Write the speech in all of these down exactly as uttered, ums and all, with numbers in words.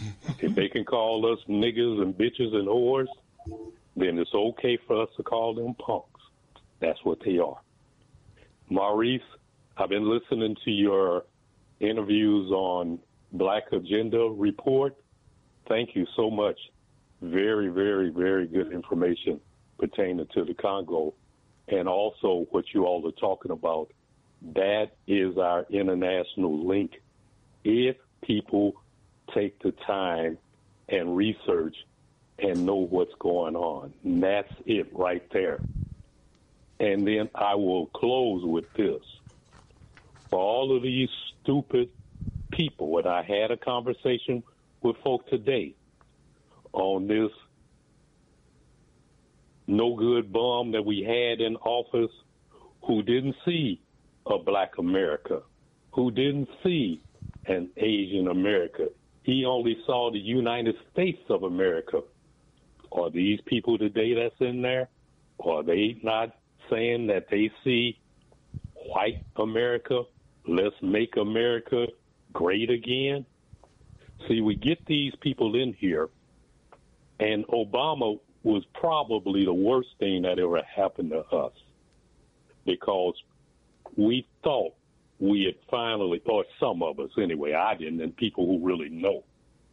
If they can call us niggers and bitches and whores, then it's okay for us to call them punks. That's what they are. Maurice, I've been listening to your interviews on Black Agenda Report. Thank you so much. Very, very, very good information pertaining to the Congo. And also what you all are talking about, that is our international link. If people take the time and research and know what's going on, and that's it right there. And then I will close with this. For all of these stupid people, and I had a conversation with folk today on this no good bum that we had in office who didn't see a black America, who didn't see an Asian America. He only saw the United States of America. Are these people today that's in there? Are they not saying that they see white America? Let's make America great again. See, we get these people in here, and Obama was probably the worst thing that ever happened to us, because we thought we had finally, or some of us anyway, I didn't, and people who really know,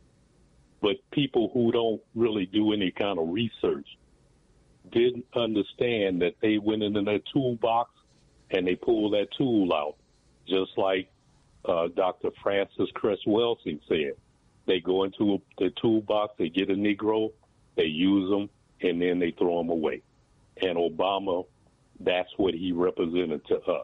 but people who don't really do any kind of research didn't understand that they went into their toolbox and they pulled that tool out, just like uh, Doctor Francis Cress Welsing said. They go into the toolbox, they get a Negro, they use them, and then they throw them away. And Obama, that's what he represented to us.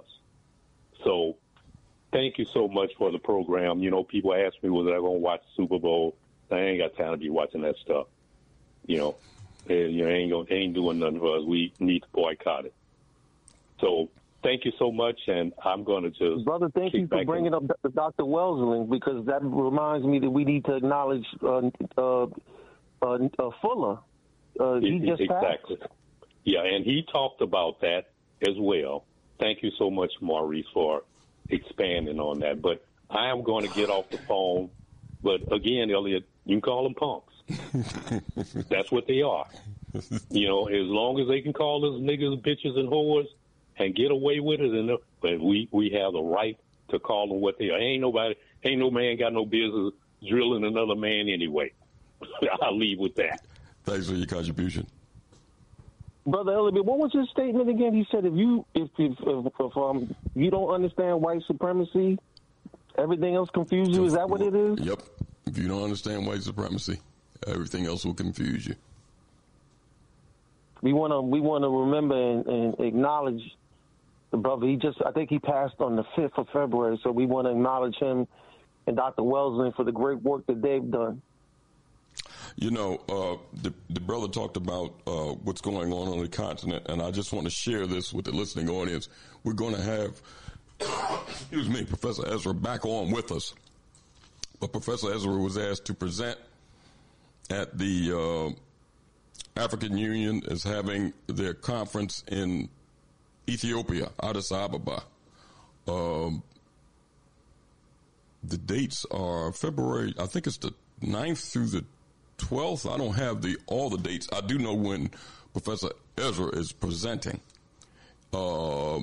So thank you so much for the program. You know, people ask me, was I going to watch the Super Bowl? I ain't got time to be watching that stuff. You know, and you ain't gonna, ain't doing nothing for us. We need to boycott it. So thank you so much, and I'm going to just brother. Thank you for bringing in. up Doctor Welsing, because that reminds me that we need to acknowledge uh, uh, uh, uh, Fuller. Uh, he just exactly. Passed. Yeah, and he talked about that as well. Thank you so much, Maurice, for expanding on that. But I am going to get off the phone. But again, Elliot, you can call them punks. That's what they are. You know, as long as they can call us niggas, bitches, and whores and get away with it, and but we we have the right to call them what they are. Ain't nobody, ain't no man got no business drilling another man anyway. I'll leave with that. Thanks for your contribution. Brother Elliott, what was his statement again? He said if you if if, if, if um, you don't understand white supremacy, everything else confuses you. Is that what it is? Yep. If you don't understand white supremacy, everything else will confuse you. We want to we want to remember and, and acknowledge the brother. He just I think he passed on the fifth of February, so we want to acknowledge him and Doctor Welsing for the great work that they've done. You know, uh, the, the brother talked about uh, what's going on on the continent, and I just want to share this with the listening audience. We're going to have, excuse me, Professor Ezra back on with us. But Professor Ezra was asked to present at the uh, African Union is having their conference in Ethiopia, Addis Ababa. Um, the dates are February, I think it's the ninth through the twelfth. I don't have the all the dates. I do know when Professor Ezra is presenting. Uh, uh,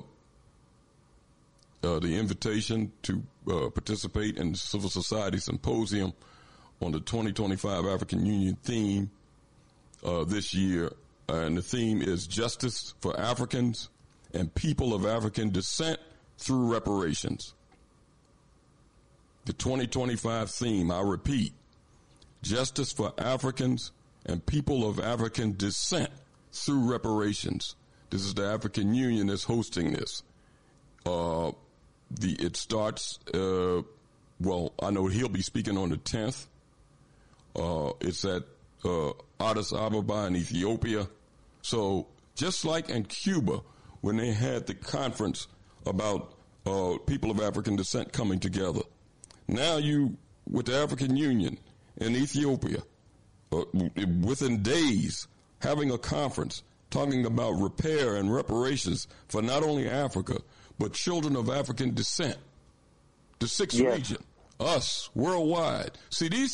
the invitation to uh, participate in the Civil Society Symposium on the twenty twenty-five African Union theme uh, this year. Uh, and the theme is Justice for Africans and People of African Descent Through Reparations. The twenty twenty-five theme, I repeat, Justice for Africans and People of African Descent Through Reparations. This is the African Union that's hosting this. Uh, the it starts, uh, well, I know he'll be speaking on the tenth. Uh, it's at uh, Addis Ababa in Ethiopia. So just like in Cuba, when they had the conference about uh, people of African descent coming together, now you, with the African Union in Ethiopia, uh, within days, having a conference talking about repair and reparations for not only Africa, but children of African descent, the sixth yes. region, us, worldwide. See, these